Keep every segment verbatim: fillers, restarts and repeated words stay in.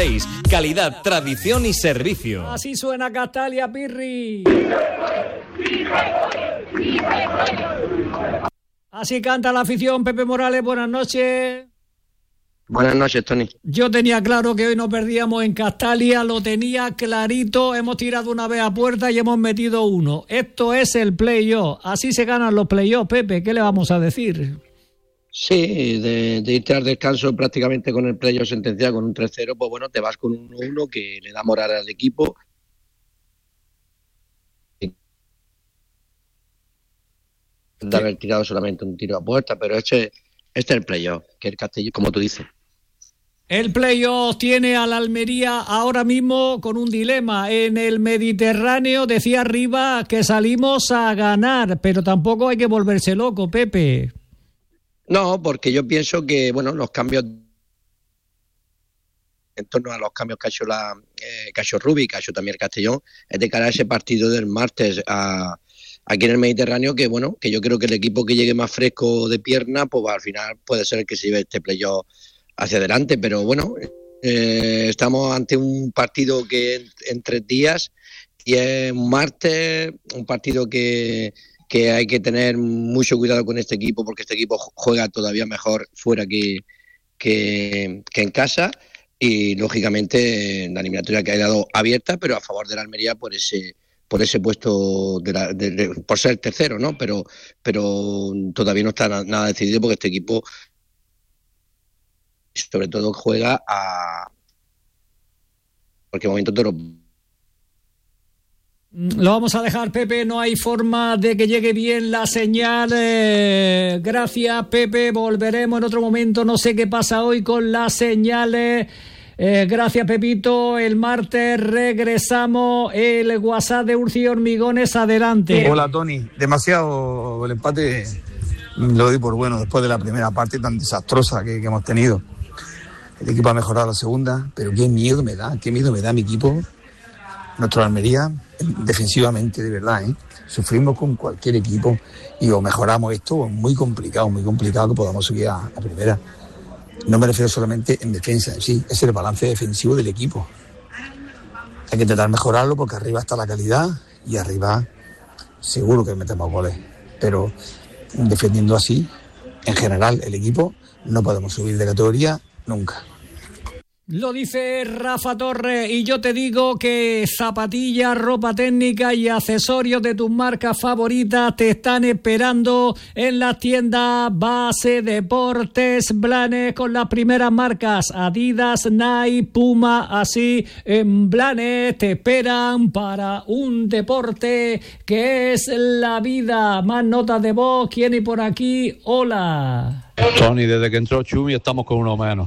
seis. Calidad, tradición y servicio. Así suena Castalia, Pirri. Así canta la afición. Pepe Morales, buenas noches. Buenas noches, Tony. Yo tenía claro que hoy no perdíamos en Castalia, lo tenía clarito, hemos tirado una vez a puerta y hemos metido uno. Esto es el play-off, así se ganan los play-off, Pepe, ¿qué le vamos a decir? Sí, de, de irte al descanso prácticamente con el play-off sentenciado con un tres cero, pues bueno, te vas con un uno uno que le da moral al equipo. De haber tirado solamente un tiro a puerta, pero este, este es el play-off, que el Castellón, como tú dices. El play-off tiene a la Almería ahora mismo con un dilema. En el Mediterráneo decía arriba que salimos a ganar, pero tampoco hay que volverse loco, Pepe. No, porque yo pienso que, bueno, los cambios en torno a los cambios que ha hecho la eh, que ha hecho Rubi, que ha hecho también el Castellón, es de cara a ese partido del martes a, aquí en el Mediterráneo, que bueno, que yo creo que el equipo que llegue más fresco de pierna, pues al final puede ser el que se lleve este playoff hacia adelante, pero bueno, eh, estamos ante un partido que en, en tres días y es un martes, un partido que, que hay que tener mucho cuidado con este equipo porque este equipo juega todavía mejor fuera que, que, que en casa y lógicamente la eliminatoria que ha quedado abierta, pero a favor de la Almería por ese por ese puesto de la, de, de, por ser tercero, ¿no? Pero pero todavía no está nada, nada decidido porque este equipo sobre todo juega a cualquier momento te lo... Lo vamos a dejar, Pepe, no hay forma de que llegue bien la señal. Eh, gracias, Pepe, volveremos en otro momento, no sé qué pasa hoy con las señales. Eh, gracias, Pepito, el martes regresamos, el WhatsApp de Urci Hormigones, adelante. Hola, Tony, demasiado el empate, lo doy por bueno después de la primera parte tan desastrosa que, que hemos tenido. El equipo ha mejorado la segunda, pero qué miedo me da, qué miedo me da mi equipo, nuestro Almería, defensivamente, de verdad, ¿eh? Sufrimos con cualquier equipo y o mejoramos esto, o es muy complicado, muy complicado que podamos subir a, a primera. No me refiero solamente en defensa, sí, es el balance defensivo del equipo. Hay que intentar mejorarlo porque arriba está la calidad y arriba seguro que metemos goles, pero defendiendo así, en general, el equipo, no podemos subir de categoría nunca. Lo dice Rafa Torres y yo te digo que zapatillas, ropa técnica y accesorios de tus marcas favoritas te están esperando en las tiendas Base Deportes Blanes con las primeras marcas Adidas, Nike, Puma, así en Blanes te esperan para un deporte que es la vida. Más notas de voz, ¿quién hay por aquí? Hola. Tony, desde que entró Chumi estamos con uno menos.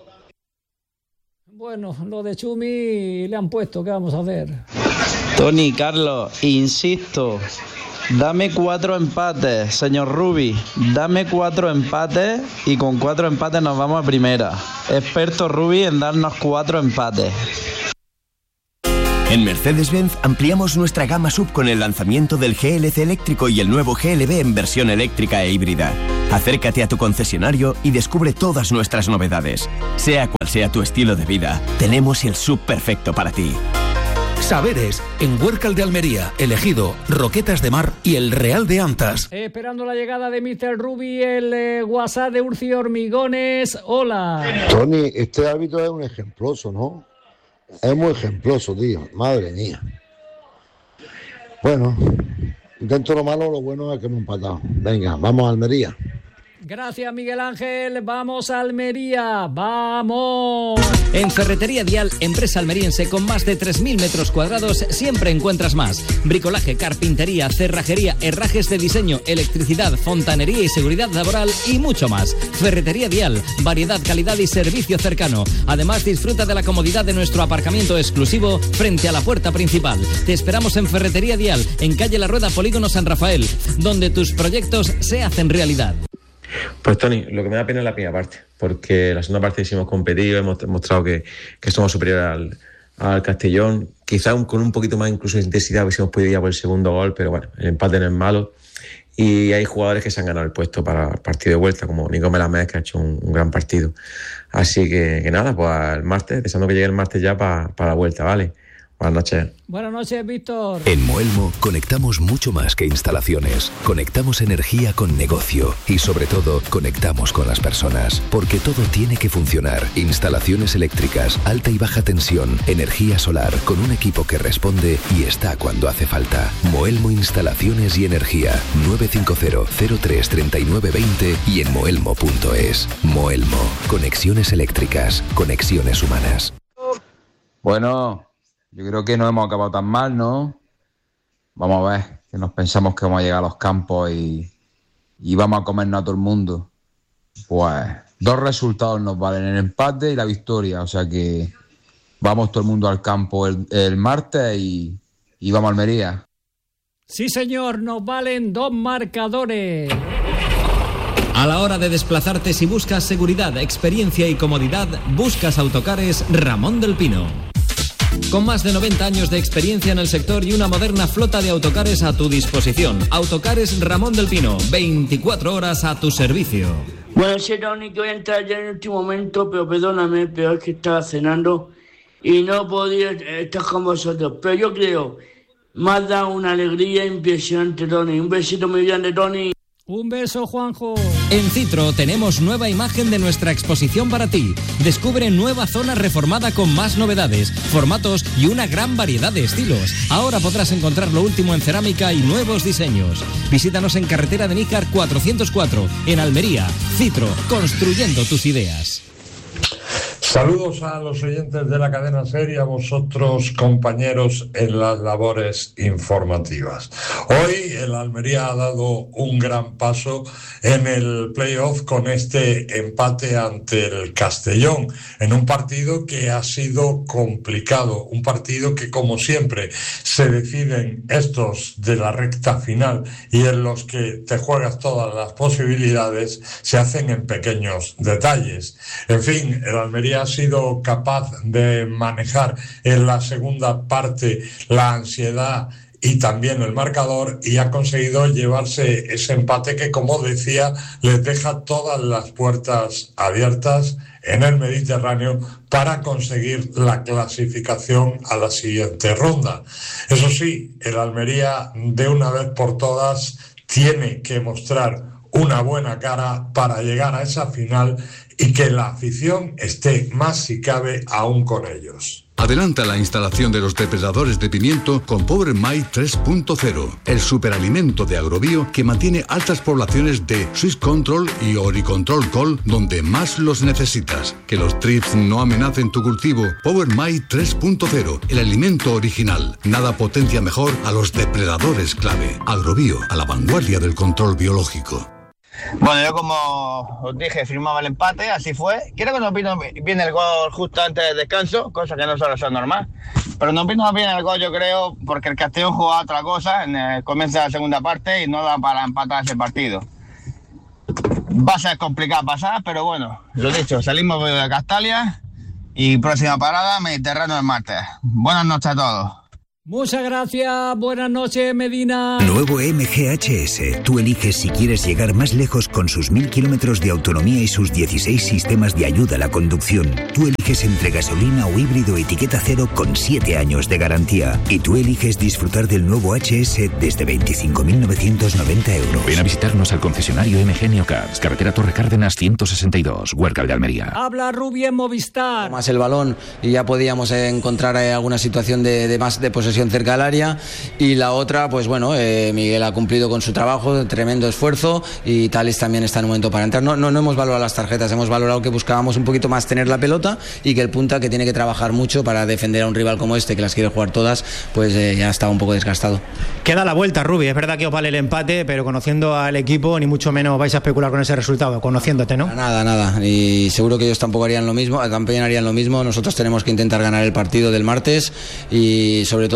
Bueno, lo de Chumi le han puesto, ¿qué vamos a hacer? Tony, Carlos, insisto, dame cuatro empates, señor Rubi, dame cuatro empates y con cuatro empates nos vamos a primera. Experto Rubi en darnos cuatro empates. En Mercedes-Benz ampliamos nuestra gama sub con el lanzamiento del G L C eléctrico y el nuevo G L B en versión eléctrica e híbrida. Acércate a tu concesionario y descubre todas nuestras novedades. Sea cual sea tu estilo de vida, tenemos el sub perfecto para ti. Saberes, en Huércal de Almería, Elegido, Roquetas de Mar y el Real de Antas. Eh, esperando la llegada de míster Rubi, el eh, WhatsApp de Urci Hormigones. Hola. Tony, este árbitro es un ejemploso, ¿no? Es muy ejemploso, tío. Madre mía. Bueno, dentro de lo malo, lo bueno es que hemos empatado. Venga, vamos a Almería. Gracias, Miguel Ángel. Vamos a Almería. ¡Vamos! En Ferretería Dial, empresa almeriense con más de tres mil metros cuadrados, siempre encuentras más. Bricolaje, carpintería, cerrajería, herrajes de diseño, electricidad, fontanería y seguridad laboral y mucho más. Ferretería Dial, variedad, calidad y servicio cercano. Además, disfruta de la comodidad de nuestro aparcamiento exclusivo frente a la puerta principal. Te esperamos en Ferretería Dial, en calle La Rueda, Polígono San Rafael, donde tus proyectos se hacen realidad. Pues Tony, lo que me da pena es la primera parte, porque la segunda parte sí hemos competido, hemos demostrado que, que somos superiores al, al Castellón, quizá un, con un poquito más incluso de intensidad hubiésemos podido ir a por el segundo gol, pero bueno, el empate no es malo y hay jugadores que se han ganado el puesto para el partido de vuelta, como Nico Melamés, que ha hecho un, un gran partido. Así que, que nada, pues el martes, deseando que llegue el martes ya para pa la vuelta, ¿vale? Buenas noches. Buenas noches, Víctor. En Moelmo conectamos mucho más que instalaciones. Conectamos energía con negocio y, sobre todo, conectamos con las personas. Porque todo tiene que funcionar. Instalaciones eléctricas, alta y baja tensión, energía solar, con un equipo que responde y está cuando hace falta. Moelmo Instalaciones y Energía. nueve cinco cero, cero tres, tres nueve dos cero y en moelmo punto es. Moelmo. Conexiones eléctricas. Conexiones humanas. Bueno... Yo creo que no hemos acabado tan mal, ¿no? Vamos a ver, que nos pensamos que vamos a llegar a los campos y, y vamos a comernos a todo el mundo. Pues dos resultados nos valen, el empate y la victoria. O sea que vamos todo el mundo al campo el, el martes y, y vamos a Almería. Sí, señor, nos valen dos marcadores. A la hora de desplazarte, si buscas seguridad, experiencia y comodidad, buscas Autocares Ramón del Pino. Con más de noventa años de experiencia en el sector y una moderna flota de autocares a tu disposición. Autocares Ramón del Pino, veinticuatro horas a tu servicio. Bueno, sí, Tony, que voy a entrar ya en el último momento, pero perdóname, pero es que estaba cenando y no podía estar con vosotros. Pero yo creo, me ha dado una alegría impresionante, Tony. Un besito muy grande, Tony. Un beso, Juanjo. En Citro tenemos nueva imagen de nuestra exposición para ti. Descubre nueva zona reformada con más novedades, formatos y una gran variedad de estilos. Ahora podrás encontrar lo último en cerámica y nuevos diseños. Visítanos en carretera de Níjar cuatrocientos cuatro, en Almería. Citro, construyendo tus ideas. Saludos a los oyentes de la cadena SER y a vosotros, compañeros, en las labores informativas. Hoy el Almería ha dado un gran paso en el playoff con este empate ante el Castellón, en un partido que ha sido complicado, un partido que, como siempre, se deciden estos de la recta final y en los que te juegas todas las posibilidades, se hacen en pequeños detalles. En fin, el Almería ha sido capaz de manejar en la segunda parte la ansiedad y también el marcador y ha conseguido llevarse ese empate que, como decía, les deja todas las puertas abiertas en el Mediterráneo para conseguir la clasificación a la siguiente ronda. Eso sí, el Almería de una vez por todas tiene que mostrar una buena cara para llegar a esa final y que la afición esté más si cabe aún con ellos. Adelanta la instalación de los depredadores de pimiento con Power My tres punto cero, el superalimento de Agrobio que mantiene altas poblaciones de Swiss Control y Oricontrol Col donde más los necesitas. Que los trips no amenacen tu cultivo. Power My tres punto cero, el alimento original. Nada potencia mejor a los depredadores clave. Agrobio, a la vanguardia del control biológico. Bueno, yo como os dije, firmaba el empate, así fue. Creo que nos vino bien el gol justo antes del descanso, cosa que no suele ser normal. Pero nos vino bien el gol, yo creo, porque el Castellón jugaba otra cosa en el comienzo de la segunda parte y no da para empatar ese partido. Va a ser complicado pasar, pero bueno, lo dicho, salimos de Castalia y próxima parada, Mediterráneo el martes. Buenas noches a todos. Muchas gracias, buenas noches, Medina. Nuevo M G H S. Tú eliges si quieres llegar más lejos con sus mil kilómetros de autonomía y sus dieciséis sistemas de ayuda a la conducción. Tú eliges entre gasolina o híbrido etiqueta cero con siete años de garantía. Y tú eliges disfrutar del nuevo H S desde veinticinco mil novecientos noventa euros. Ven a visitarnos al concesionario M G Neocars, carretera Torre Cárdenas ciento sesenta y dos, Huércal de Almería. Habla Rubi en Movistar. Más el balón y ya podíamos encontrar alguna situación de, de más de posesión cerca del área, y la otra, pues bueno, eh, Miguel ha cumplido con su trabajo, tremendo esfuerzo, y Tales también está en un momento para entrar. No, no, no hemos valorado las tarjetas, hemos valorado que buscábamos un poquito más tener la pelota y que el punta, que tiene que trabajar mucho para defender a un rival como este, que las quiere jugar todas, pues eh, ya está un poco desgastado. Queda la vuelta, Rubi, es verdad que os vale el empate, pero conociendo al equipo, ni mucho menos vais a especular con ese resultado, conociéndote, ¿no? Nada, nada, y seguro que ellos tampoco harían lo mismo, también harían lo mismo. Nosotros tenemos que intentar ganar el partido del martes y sobre todo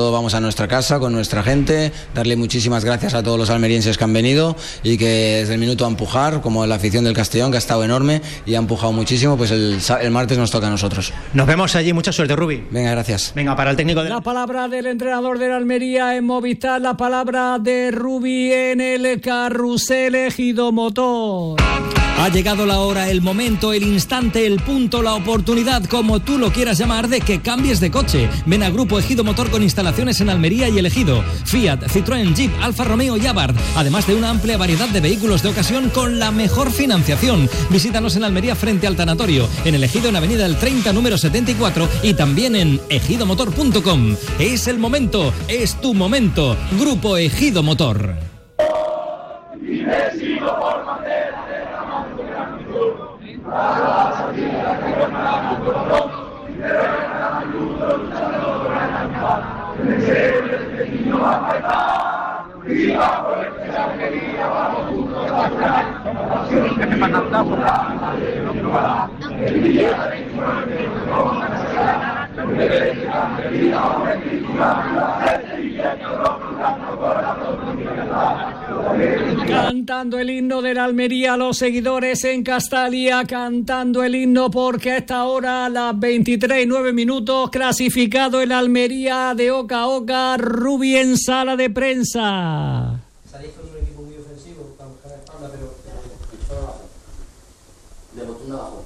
todo vamos a nuestra casa con nuestra gente, darle muchísimas gracias a todos los almerienses que han venido y que desde el minuto a empujar, como la afición del Castellón, que ha estado enorme y ha empujado muchísimo, pues el, el martes nos toca a nosotros. Nos vemos allí, mucha suerte, Rubi. Venga, gracias. Venga, para el técnico de la palabra del entrenador de la Almería en Movistar, la palabra de Rubi en el carrusel Ejido Motor. Ha llegado la hora, el momento, el instante, el punto, la oportunidad, como tú lo quieras llamar, de que cambies de coche. Ven a Grupo Ejido Motor con instalaciones en Almería y El Ejido. Fiat, Citroën, Jeep, Alfa Romeo y Abarth. Además de una amplia variedad de vehículos de ocasión con la mejor financiación. Visítanos en Almería frente al tanatorio, en El Ejido en Avenida El treinta, número setenta y cuatro y también en ejido motor punto com. Es el momento, es tu momento. Grupo Ejido Motor. Y he sido por bandera derramando gratitud para la salida que gobernaba tu corazón, y de la ayuda luchando para alcanzar el deseo del destino va a faltar, y bajo el que se quería bajo juntos a curar la pasión que me manda por la de no probará el día veintinueve de octubre de la semana de la querida la sencilla que lo cruzando corazón de mi Cantando el himno de la Almería, los seguidores en Castalia cantando el himno, porque a esta hora, a las veintitrés y nueve minutos, clasificado el Almería de Oca a Oca. Rubi en sala de prensa. Salís con un equipo muy ofensivo, para buscar la espalda, pero por abajo. De botón abajo.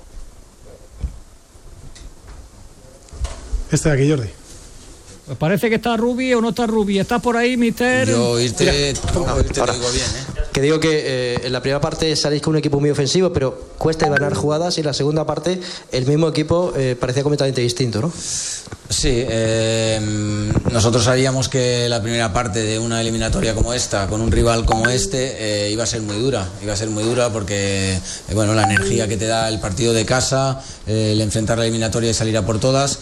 Este de aquí, Jordi. Pues parece que está Rubi o no está Rubi. ¿Estás por ahí, mister? Yo oírte, no, oírte te digo bien, ¿eh? Que digo que eh, en la primera parte salís con un equipo muy ofensivo, pero cuesta ganar jugadas, y en la segunda parte el mismo equipo eh, parecía completamente distinto, ¿no? Sí, eh, nosotros sabíamos que la primera parte de una eliminatoria como esta, con un rival como este, eh, iba a ser muy dura, iba a ser muy dura porque, eh, bueno, la energía que te da el partido de casa, eh, el enfrentar la eliminatoria y salir a por todas.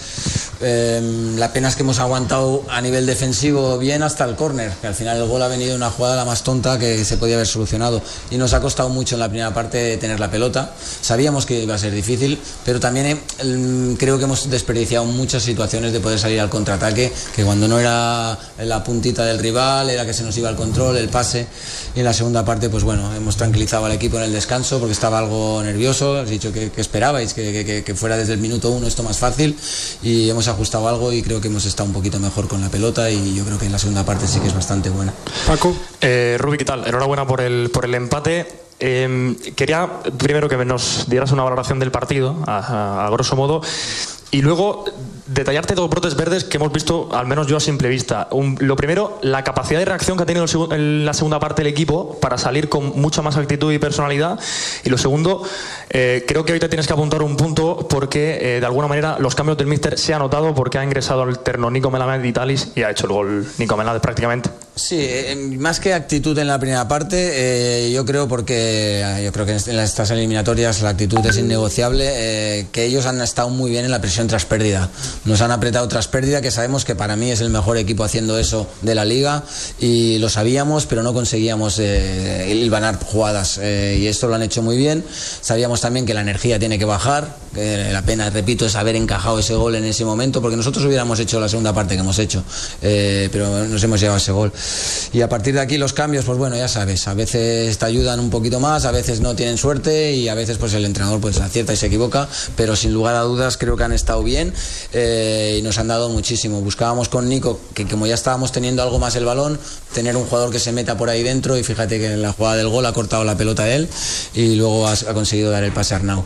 Eh, la pena es que hemos aguantado a nivel defensivo bien hasta el córner, que al final el gol ha venido de una jugada la más tonta que se podía haber solucionado, y nos ha costado mucho en la primera parte tener la pelota. Sabíamos que iba a ser difícil, pero también eh, creo que hemos desperdiciado muchas situaciones de poder salir al contraataque, que cuando no era la puntita del rival era que se nos iba el control, el pase. Y en la segunda parte, pues bueno, hemos tranquilizado al equipo en el descanso porque estaba algo nervioso. Has dicho que, que esperabais que, que, que fuera desde el minuto uno esto más fácil, y hemos ajustado algo y creo que hemos estado un poquito mejor con la pelota, y yo creo que en la segunda parte sí que es bastante buena. Paco. Eh, Rubi, ¿qué tal? Enhorabuena por el, por el empate. Eh, quería primero que nos dieras una valoración del partido, a, a, a grosso modo, y luego detallarte dos brotes verdes que hemos visto, al menos yo a simple vista. Un, lo primero, la capacidad de reacción que ha tenido el, en la segunda parte el equipo para salir con mucha más actitud y personalidad. Y lo segundo, eh, creo que hoy te tienes que apuntar un punto porque eh, de alguna manera los cambios del míster se ha notado, porque ha ingresado al terno Nico Melamed de Italis y ha hecho el gol Nico Melamed prácticamente. Sí, eh, más que actitud en la primera parte, eh, yo creo porque eh, yo creo que en estas eliminatorias la actitud es innegociable, eh, que ellos han estado muy bien en la presión tras pérdida. Nos han apretado tras pérdida, que sabemos que para mí es el mejor equipo haciendo eso de la liga, y lo sabíamos, pero no conseguíamos eh, hilvanar jugadas, eh, y esto lo han hecho muy bien. Sabíamos también que la energía tiene que bajar, que la pena, repito, es haber encajado ese gol en ese momento, porque nosotros hubiéramos hecho la segunda parte que hemos hecho, eh, pero nos hemos llevado ese gol. Y a partir de aquí los cambios, pues bueno, ya sabes, a veces te ayudan un poquito más, a veces no tienen suerte, y a veces pues el entrenador pues acierta y se equivoca, pero sin lugar a dudas creo que han estado bien, eh, y nos han dado muchísimo. Buscábamos con Nico, que como ya estábamos teniendo algo más el balón, tener un jugador que se meta por ahí dentro, y fíjate que en la jugada del gol ha cortado la pelota a él y luego ha, ha conseguido dar el pase a Arnau.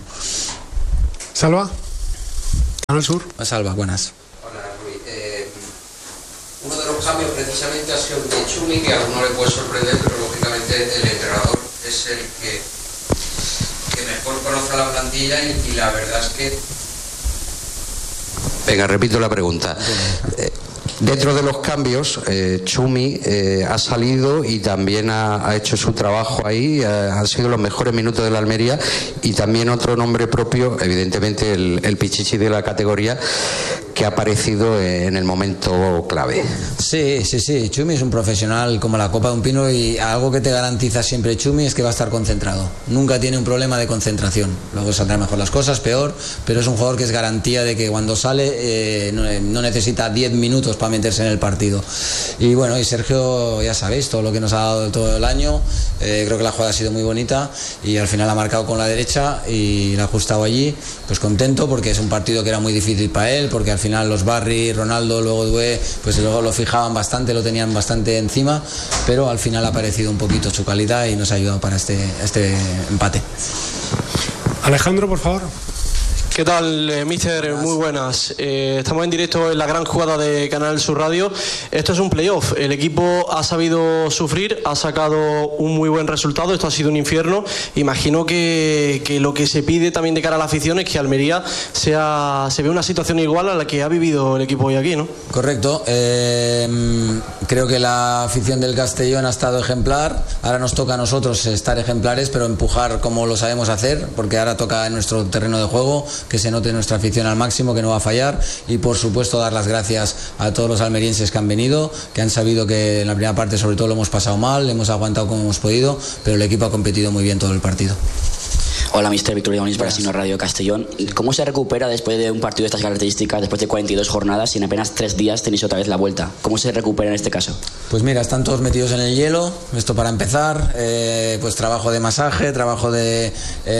Salva, Canal Sur. Salva, buenas. Uno de los cambios precisamente ha sido el de Chumi, que a alguno le puede sorprender, pero lógicamente el entrenador es el que, que mejor conoce a la plantilla, y, y la verdad es que... Venga, repito la pregunta. Eh, dentro de los cambios, eh, Chumi eh, ha salido y también ha, ha hecho su trabajo ahí, eh, han sido los mejores minutos de la Almería, y también otro nombre propio, evidentemente el, el Pichichi de la categoría, que ha aparecido en el momento clave. Sí, sí, sí, Chumi es un profesional como la copa de un pino y algo que te garantiza siempre Chumi es que va a estar concentrado. Nunca tiene un problema de concentración. Luego saldrán mejor las cosas, peor, pero es un jugador que es garantía de que cuando sale eh, no, no necesita diez minutos para meterse en el partido. Y bueno, y Sergio, ya sabéis, todo lo que nos ha dado todo el año, eh, creo que la jugada ha sido muy bonita y al final ha marcado con la derecha y la ha ajustado allí, pues contento porque es un partido que era muy difícil para él, porque al final los Barry, Ronaldo, luego Due, pues luego lo fijaban bastante, lo tenían bastante encima, pero al final ha aparecido un poquito su calidad y nos ha ayudado para este, este empate. Alejandro, por favor. ¿Qué tal, eh, míster? Muy buenas. Eh, estamos en directo en la gran jugada de Canal Sur Radio. Esto es un playoff. El equipo ha sabido sufrir, ha sacado un muy buen resultado. Esto ha sido un infierno. Imagino que, que lo que se pide también de cara a la afición es que Almería sea, se vea una situación igual a la que ha vivido el equipo hoy aquí, ¿no? Correcto. Eh, creo que la afición del Castellón ha estado ejemplar. Ahora nos toca a nosotros estar ejemplares, pero empujar como lo sabemos hacer, porque ahora toca en nuestro terreno de juego que se note nuestra afición al máximo, que no va a fallar, y por supuesto dar las gracias a todos los almerienses que han venido, que han sabido que en la primera parte sobre todo lo hemos pasado mal, hemos aguantado como hemos podido, pero el equipo ha competido muy bien todo el partido. Hola, mister Víctor Llamonis para Sino Radio Castellón. ¿Cómo se recupera después de un partido de estas características, después de cuarenta y dos jornadas y en apenas tres días tenéis otra vez la vuelta? ¿Cómo se recupera en este caso? Pues mira, están todos metidos en el hielo, esto para empezar, eh, pues trabajo de masaje, trabajo de,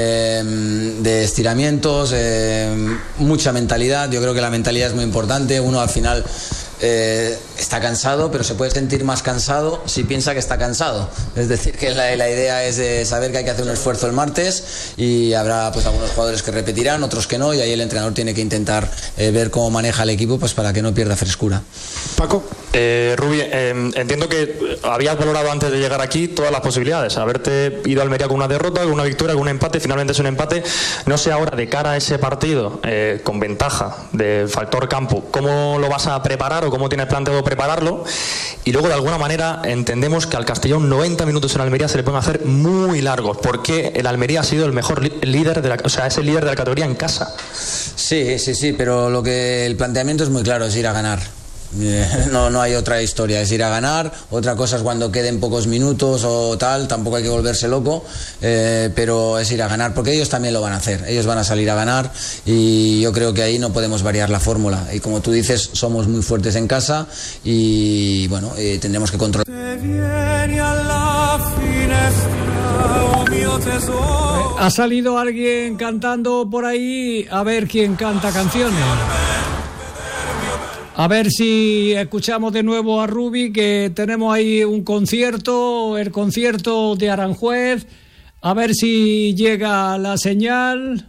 eh, de estiramientos, eh, mucha mentalidad. Yo creo que la mentalidad es muy importante. Uno al final Eh, está cansado, pero se puede sentir más cansado si piensa que está cansado. Es decir, que la, la idea es eh, saber que hay que hacer un esfuerzo el martes y habrá pues algunos jugadores que repetirán, otros que no, y ahí el entrenador tiene que intentar eh, ver cómo maneja el equipo pues para que no pierda frescura. Paco. Eh, Rubi, eh, entiendo que habías valorado antes de llegar aquí todas las posibilidades, haberte ido a Almería con una derrota, con una victoria, con un empate, finalmente es un empate. No sé ahora, de cara a ese partido, eh, con ventaja del factor campo, ¿cómo lo vas a preparar o cómo tienes planteado prepararlo? Y luego, de alguna manera, entendemos que al Castellón noventa minutos en Almería se le pueden hacer muy largos, porque el Almería ha sido el mejor líder de la, o sea, es el líder de la categoría en casa. Sí, sí, sí, pero lo que el planteamiento es muy claro, es ir a ganar. No, no hay otra historia, es ir a ganar. Otra cosa es cuando queden pocos minutos o tal, tampoco hay que volverse loco, eh, pero es ir a ganar, porque ellos también lo van a hacer, ellos van a salir a ganar y yo creo que ahí no podemos variar la fórmula. Y como tú dices, somos muy fuertes en casa y bueno, eh, tendremos que controlar. Ha salido alguien cantando por ahí, a ver quién canta canciones. A ver si escuchamos de nuevo a Rubi, que tenemos ahí un concierto, el concierto de Aranjuez. A ver si llega la señal.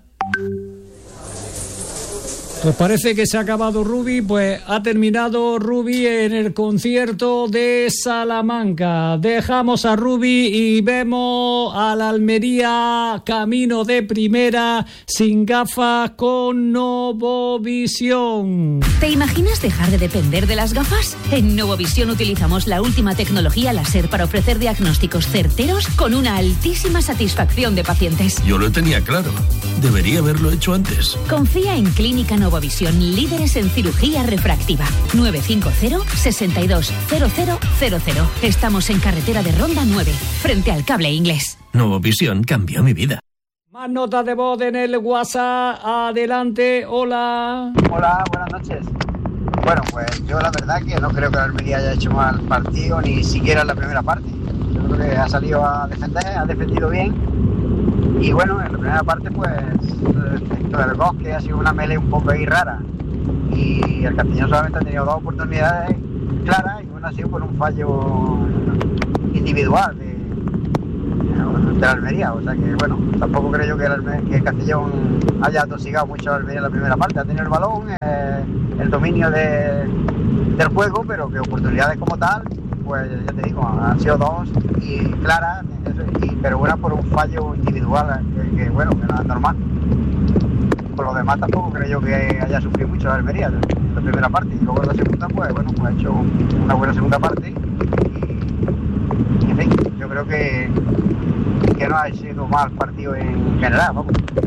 Pues parece que se ha acabado Rubi, pues ha terminado Rubi en el concierto de Salamanca. Dejamos a Rubi y vemos a la Almería camino de primera, sin gafas, con Novovisión. ¿Te imaginas dejar de depender de las gafas? En Novovisión utilizamos la última tecnología láser para ofrecer diagnósticos certeros con una altísima satisfacción de pacientes. Yo lo tenía claro. Debería haberlo hecho antes. Confía en Clínica Novovisión, líderes en cirugía refractiva. nueve cinco cero, seis dos, cero cero cero cero. Estamos en carretera de Ronda nueve, frente al Cable Inglés. Novovisión cambió mi vida. Más notas de voz en el WhatsApp. Adelante, hola. Hola, buenas noches. Bueno, pues yo la verdad que no creo que la Almería haya hecho mal partido, ni siquiera en la primera parte. Yo creo que ha salido a defender, ha defendido bien. Y bueno, en la primera parte, pues, el Bosque ha sido una melee un poco ahí rara. Y el Castellón solamente ha tenido dos oportunidades claras y una ha sido por un fallo individual de, de la Almería. O sea que, bueno, tampoco creo yo que el, que el Castellón haya atosigado mucho a la Almería en la primera parte. Ha tenido el balón, eh, el dominio de, del juego, pero que oportunidades como tal, pues ya te digo, han sido dos y claras, y, pero una por un fallo individual, que, que bueno, que no es normal. Por lo demás tampoco creo yo que haya sufrido mucho la Almería en la primera parte, y luego en la segunda, pues bueno, pues ha hecho una buena segunda parte, y, y en fin, yo creo que, que no ha sido mal partido en general, vamos.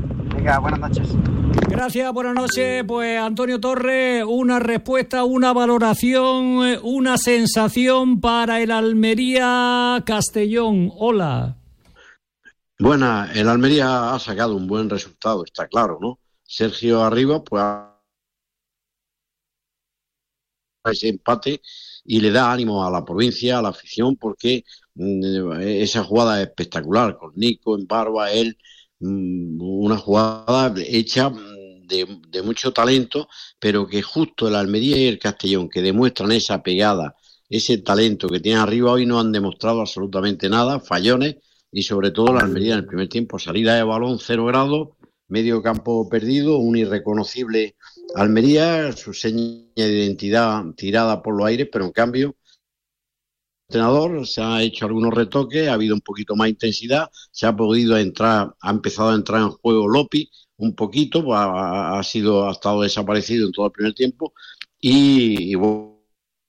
Venga, buenas noches. Gracias, buenas noches. Pues Antonio Torres, una respuesta, una valoración, una sensación para el Almería Castellón. Hola. Buena, el Almería ha sacado un buen resultado, está claro, ¿no? Sergio Arribas, pues ese empate y le da ánimo a la provincia, a la afición, porque mmm, esa jugada es espectacular, con Nico en barba, él, mmm, una jugada hecha de, de mucho talento, pero que justo el Almería y el Castellón, que demuestran esa pegada, ese talento que tienen arriba, hoy no han demostrado absolutamente nada, fallones, y sobre todo la Almería en el primer tiempo, salida de balón, cero grados, medio campo perdido, un irreconocible Almería, su seña de identidad tirada por los aires, pero en cambio el entrenador se ha hecho algunos retoques, ha habido un poquito más intensidad, se ha podido entrar, ha empezado a entrar en juego Lopi un poquito, ha, ha sido, ha estado desaparecido en todo el primer tiempo y, y bueno,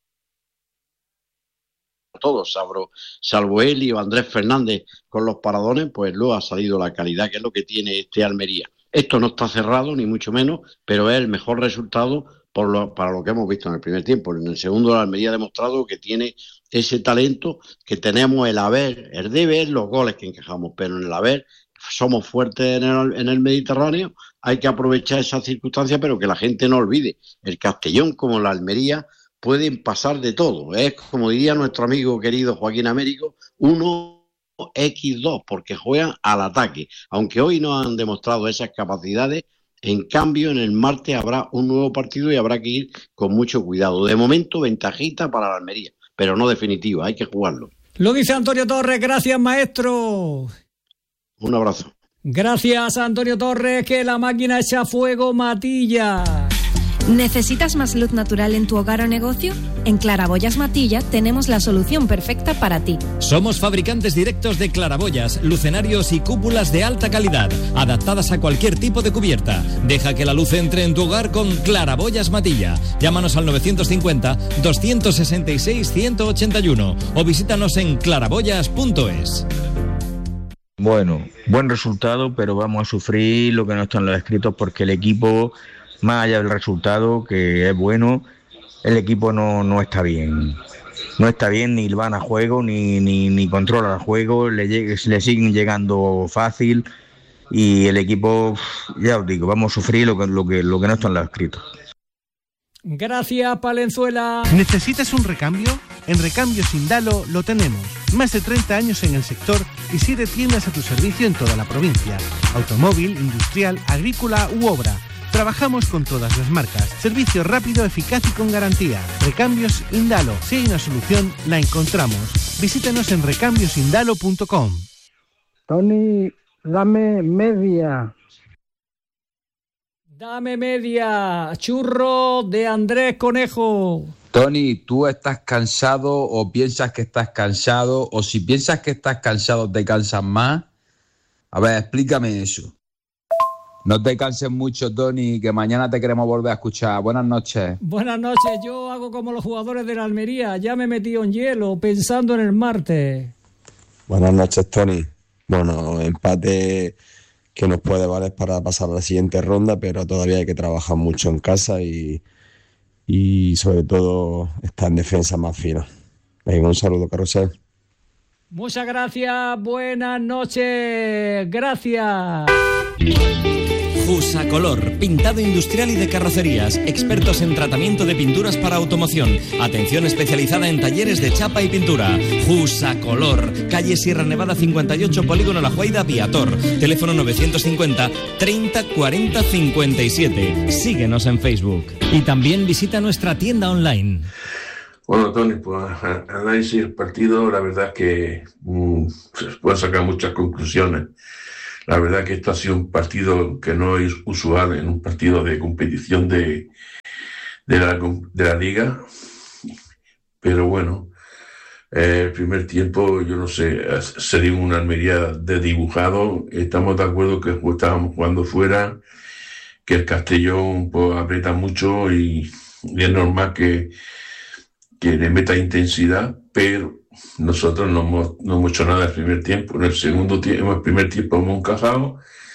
todos, salvo, salvo él y Andrés Fernández con los paradones, pues luego ha salido la calidad, que es lo que tiene este Almería. Esto no está cerrado, ni mucho menos, pero es el mejor resultado por lo, para lo que hemos visto en el primer tiempo. En el segundo, la Almería ha demostrado que tiene ese talento, que tenemos el haber, el deber, los goles que encajamos, pero en el haber somos fuertes en el, en el Mediterráneo, hay que aprovechar esa circunstancia, pero que la gente no olvide. El Castellón, como la Almería, pueden pasar de todo. Es, como diría nuestro amigo querido Joaquín Américo, uno equis dos, porque juegan al ataque. Aunque hoy no han demostrado esas capacidades, en cambio, en el martes habrá un nuevo partido y habrá que ir con mucho cuidado. De momento, ventajita para la Almería, pero no definitiva, hay que jugarlo. Lo dice Antonio Torres, gracias, maestro. Un abrazo. Gracias, Antonio Torres, que la máquina echa fuego, Matilla. ¿Necesitas más luz natural en tu hogar o negocio? En Claraboyas Matilla tenemos la solución perfecta para ti. Somos fabricantes directos de claraboyas, lucenarios y cúpulas de alta calidad, adaptadas a cualquier tipo de cubierta. Deja que la luz entre en tu hogar con Claraboyas Matilla. Llámanos al novecientos cincuenta, doscientos sesenta y seis, ciento ochenta y uno o visítanos en claraboyas punto es. Bueno, buen resultado, pero vamos a sufrir lo que no está en los escritos, porque el equipo, más allá del resultado, que es bueno, el equipo no, no está bien. No está bien, ni van a juego, ni, ni, ni controla el juego, le, le siguen llegando fácil y el equipo, ya os digo, vamos a sufrir lo que, lo que, lo que no está en los escritos. Gracias, Palenzuela. ¿Necesitas un recambio? En Recambios Indalo lo tenemos. Más de treinta años en el sector y siete tiendas a tu servicio en toda la provincia. Automóvil, industrial, agrícola u obra. Trabajamos con todas las marcas. Servicio rápido, eficaz y con garantía. Recambios Indalo. Si hay una solución, la encontramos. Visítanos en recambios indalo punto com. Tony, dame media. Dame media. Churro de Andrés Conejo. Tony, ¿tú estás cansado o piensas que estás cansado? O si piensas que estás cansado, ¿te cansas más? A ver, explícame eso. No te canses mucho, Tony, que mañana te queremos volver a escuchar. Buenas noches. Buenas noches. Yo hago como los jugadores de la Almería. Ya me he metido en hielo pensando en el martes. Buenas noches, Tony. Bueno, empate que nos puede valer para pasar a la siguiente ronda, pero todavía hay que trabajar mucho en casa y, y sobre todo estar en defensa más fina. Venga, un saludo, Carrusel. Muchas gracias. Buenas noches. Gracias. Jusacolor, pintado industrial y de carrocerías, expertos en tratamiento de pinturas para automoción, atención especializada en talleres de chapa y pintura. Jusacolor, calle Sierra Nevada cincuenta y ocho, Polígono La Juaida, Viator, teléfono novecientos cincuenta, treinta, cuarenta, cincuenta y siete. Síguenos en Facebook y también visita nuestra tienda online. Bueno, Tony, pues análisis del partido, la verdad es que mmm, se pueden sacar muchas conclusiones. La verdad que esto ha sido un partido que no es usual en un partido de competición de, de, la, de la Liga. Pero bueno, eh, el primer tiempo, yo no sé, sería una Almería de dibujado. Estamos de acuerdo que estábamos jugando fuera, que el Castellón pues, aprieta mucho y, y es normal que, que le meta intensidad, pero nosotros no hemos, no hemos hecho nada el primer tiempo. En el segundo tiempo, en el primer tiempo hemos encajado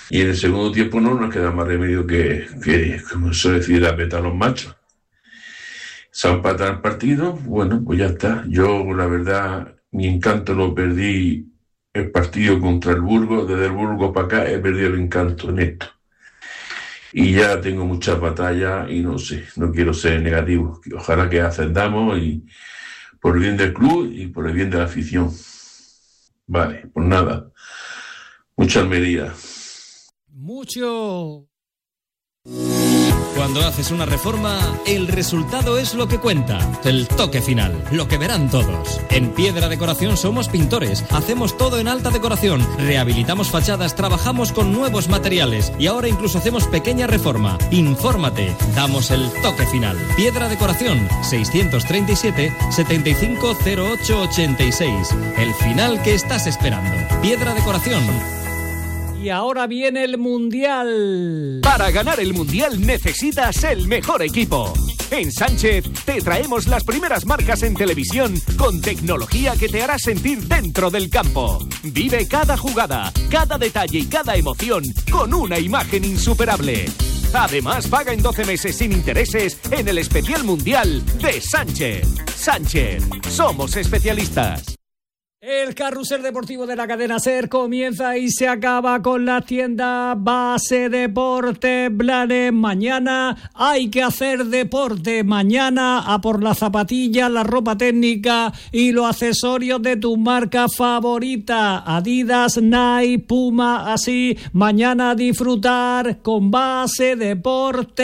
Y en el segundo tiempo no nos queda más remedio que, que como se decide, apretar los machos. Se ha empatado el partido, bueno, pues ya está. Yo, la verdad, mi encanto lo perdí el partido contra el Burgos. Desde el Burgos para acá he perdido el encanto en esto. Y ya tengo muchas batallas y no sé, no quiero ser negativo. Ojalá que ascendamos y por el bien del club y por el bien de la afición. Vale, pues nada. Mucha Almería. Mucho. Cuando haces una reforma, el resultado es lo que cuenta. El toque final, lo que verán todos. En Piedra Decoración somos pintores. Hacemos todo en alta decoración. Rehabilitamos fachadas, trabajamos con nuevos materiales. Y ahora incluso hacemos pequeña reforma. Infórmate. Damos el toque final. Piedra Decoración, seiscientos treinta y siete, setenta y cinco cero ocho ochenta y seis. El final que estás esperando. Piedra Decoración. Y ahora viene el Mundial. Para ganar el Mundial necesitas el mejor equipo. En Sánchez te traemos las primeras marcas en televisión con tecnología que te hará sentir dentro del campo. Vive cada jugada, cada detalle y cada emoción con una imagen insuperable. Además, paga en doce meses sin intereses en el especial Mundial de Sánchez. Sánchez, somos especialistas. El carrusel deportivo de la cadena SER comienza y se acaba con la tienda Base Deporte Blanes. Mañana hay que hacer deporte. Mañana a por la zapatilla, la ropa técnica y los accesorios de tu marca favorita. Adidas, Nike, Puma, así. Mañana a disfrutar con Base Deporte.